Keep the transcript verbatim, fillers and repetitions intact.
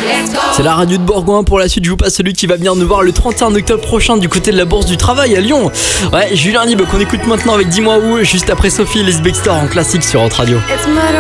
C'est la radio de Bourgoin. Pour la suite, je vous passe celui qui va venir nous voir le trente et un octobre prochain du côté de la Bourse du Travail à Lyon. Ouais, Julien Libre qu'on écoute maintenant avec Dis-moi où, juste après Sophie et les Big Store en classique sur Hot Radio.